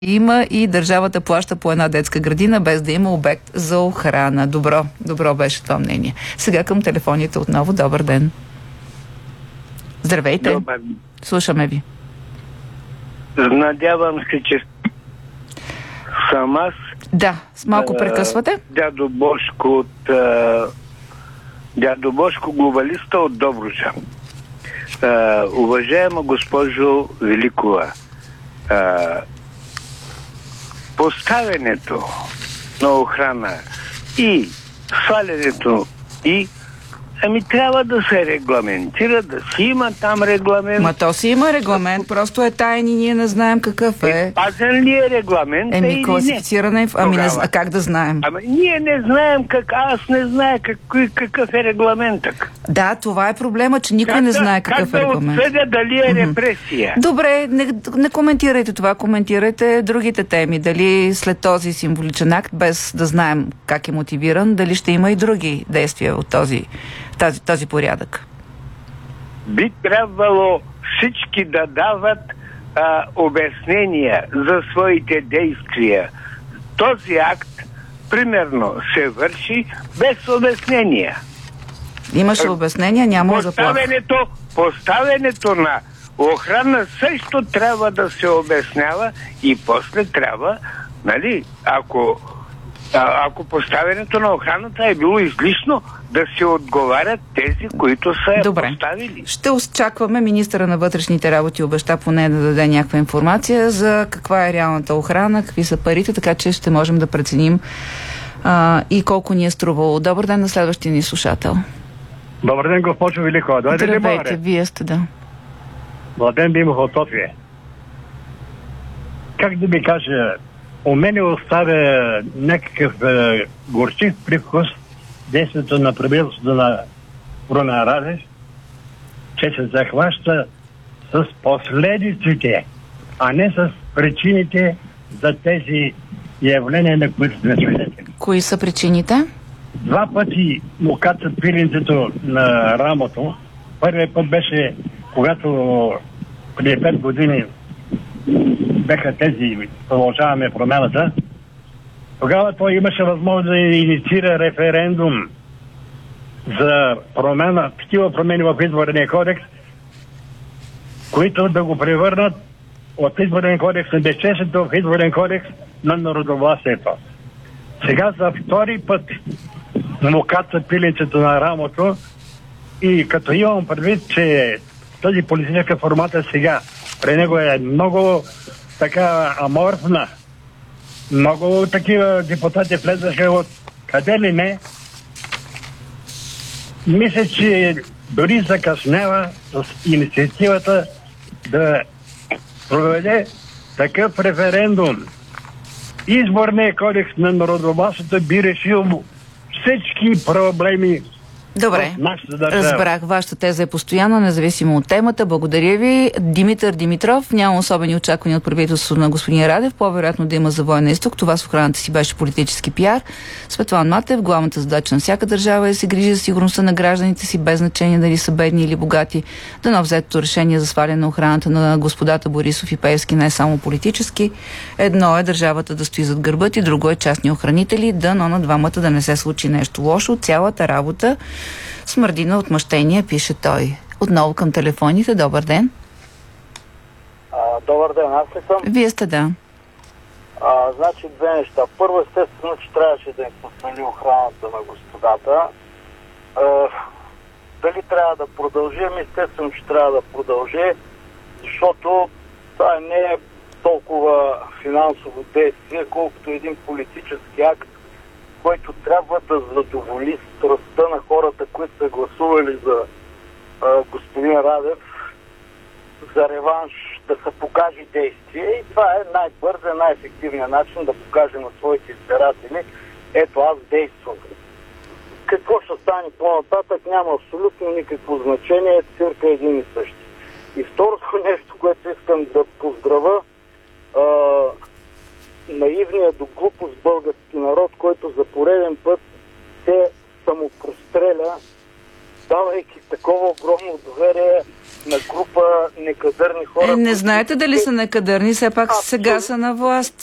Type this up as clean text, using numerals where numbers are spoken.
има и държавата плаща по една детска градина, без да има обект за охрана. Добро беше това мнение. Сега към телефоните отново. Добър ден. Здравейте. Добър. Слушаме ви. Надявам се, че съм аз. Да, с малко прекъсвате. Дядо Бошко, глобалиста от Добруджа. Уважаема госпожо Великова, поставянето на охрана и свалянето трябва да се регламентира, да си има там регламент. Ма то си има регламент, просто е таен и ние не знаем какъв е. Пазен ли е регламент? Класифицирана как да знаем? Ние не знаем аз не знае какъв е регламентът. Да, това е проблема, че никой не знае какъв е регламент. Как да отсъдя дали е репресия? Добре, не коментирайте това, коментирайте другите теми. Дали след този символичен акт, без да знаем как е мотивиран, дали ще има и други действия от този порядък. Би трябвало всички да дават обяснения за своите действия. Този акт, примерно, се върши без обяснения. Имаше обяснения, няма заплаха. Поставянето на охрана също трябва да се обяснява и после трябва, ако поставянето на охраната е било излишно, да се отговарят тези, които са поставили. Ще очакваме министъра на вътрешните работи, обеща поне да даде някаква информация за каква е реалната охрана, какви са парите, така че ще можем да преценим и колко ни е струвало. Добър ден на следващия ни слушател. Добър ден, госпожо Великова. Здравейте, вие сте, да. Младен Димов от София. Как да ви кажа, у мене оставя някакъв горчив привкус действието на правителството на Румен Радев, че се захваща с последиците, а не с причините за тези явления, на които сме свидетели. Кои са причините? 2 пъти му каца пиленцето на рамото. Първият път беше, когато преди 5 години беха тези, продължаваме промяната, тогава той имаше възможност да инициира референдум за промяна, такива промени в изборния кодекс, които да го превърнат от изборен кодекс на безчестието в изборен кодекс на народовластието. Сега за втори път му каца пиленцето на рамото и като имам предвид, че тази политическа формата сега при него е много така аморфна. Много такива депутати влезаха от къде ли не. Мисля, че дори закъснява с инициативата да проведе такъв референдум. Изборният кодекс на народовластието би решил всички проблеми. Добре, разбрах. Вашата теза е постоянна, независимо от темата. Благодаря ви. Димитър Димитров, няма особени очаквания от правителството на господин Радев. По-вероятно да има завой на изток. Това с охраната си беше политически пиар. Светлан Матев, главната задача на всяка държава е да се грижи за сигурността на гражданите си, без значение дали са бедни или богати. Дано взетото решение за сваляне на охраната на господата Борисов и Пеевски не е само политически. Едно е държавата да стои зад гърбът и друго е частни охранители. Дано на двамата да не се случи нещо лошо. Цялата работа смърди на отмъщение, пише той. Отново към телефоните. Добър ден. Добър ден, аз ли съм? Вие сте, да. Значи 2 неща. Първо, естествено, че трябваше да им посвали охраната на господата. Дали трябва да продължим? Естествено, че трябва да продължи, защото това не е толкова финансово действие, колкото един политически акт, който трябва да задоволи страстта на хората, които са гласували за господин Радев, за реванш, да се покаже действие. И това е най-бързият, най-ефективният начин да покаже на своите избиратели: ето, аз действам. Какво ще стане по-нататък, няма абсолютно никакво значение, цирка е един и същи. И второто нещо, което искам да поздравя, наивният до глупост български народ, който за пореден път се самопростреля, давайки такова огромно доверие на група некадърни хора. Не знаете дали са некадърни, все пак сега са на власт.